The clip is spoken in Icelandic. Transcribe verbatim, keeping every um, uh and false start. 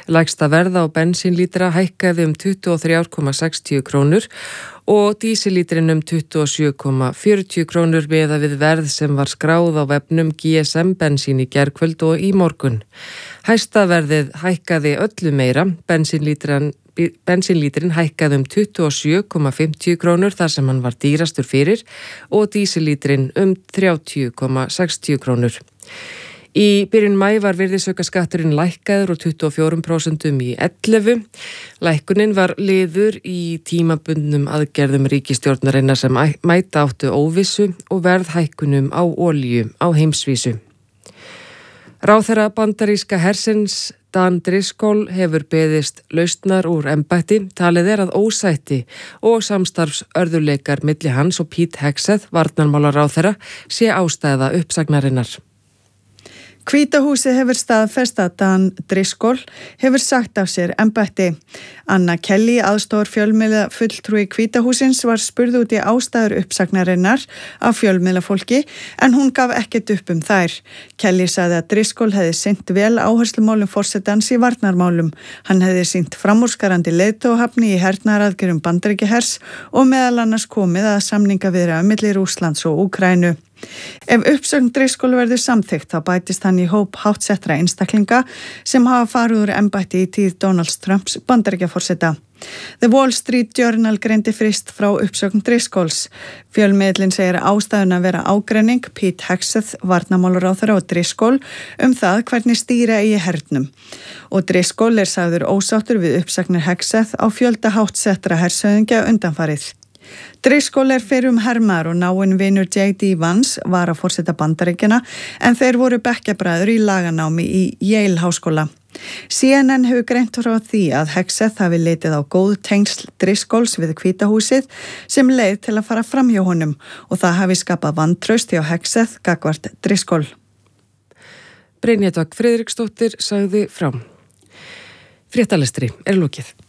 Lægsta verð á bensínlítra hækkaði um tuttugu og þrjú komma sextíu krónur og dísellítrin um tuttugu og sjö komma fjörutíu krónur miðað við verð sem var skráð á vefnum G S M bensín í gærkvöld og í morgun. Hæsta verðið hækkaði öllu meira, bensínlítran Bensínlítrin hækkaði um tuttugu og sjö komma fimmtíu krónur þar sem hann var dýrastur fyrir og dísellítrin um þrjátíu komma sextíu krónur. Í byrjun maí var virðisaukaskatturinn lækkaður úr tuttugu og fjögur prósent í ellefu. Lækkunin var liður í tímabundnum aðgerðum ríkisstjórnarinnar sem mæta áttu óvissu og verðhækkunum á olíu á heimsvísu. Ráðherra bandaríska hersins Dan Driscoll hefur beðist lausnar úr embætti, talið er að ósætti og samstarfsörðuleikar milli hans og Pete Hegseth, varnarmálaráðherra, sé ástæða uppsagnarinnar. Hvíta húsið hefur staðfest að Dan Driscoll hefur sagt af sér embætti. Anna Kelly, aðstoðar fjölmiðla fulltrúi Hvíta húsins, var spurð út í ástæður uppsagnarinnar af fjölmiðlafólki en hún gaf ekkert upp um þær. Kelly sagði að Driscoll hefði sinnt vel áherslumálum forsetans í varnarmálum. Hann hefði sinnt framúrskarandi leiðtogahafni í hernaðaraðgerðum Bandaríkjahers og meðal annars komið að samningaviðræðum milli Rússlands og Úkraínu. Ef uppsögn Driscoll verður samþykkt þá bætist hann í hóp háttsettra einstaklinga sem hafa farið úr embætti í tíð Donalds Trumps Bandaríkjaforseta. The Wall Street Journal greindi fyrst frá uppsögn Driscolls. Fjölmiðlinn segir ástæðuna vera ágreining Pete Hegseth, varnarmálaráðherra, og Driscoll um það hvernig stýra eigi hernum. Og Driscoll er sagður ósáttur við uppsagnir Hegseth á fjölda háttsettra hershöfðingja undanfarið. Driscoll er fyrrum hermaður og náinn vinur J D Vance, varaforseta Bandaríkjanna, en þeir voru bekkjabræður í laganámi í Yale háskóla. C N N hefur greint frá því að Hegseth hafi litið á góð tengsl Driscolls við Hvíta húsið sem leið til að fara fram hjá honum og það hafi skapað vantraust hjá Hegseth gagnvart Driscoll. Brynja Dögg Friðriksdóttir sagði frá. Fréttalestri er lokið.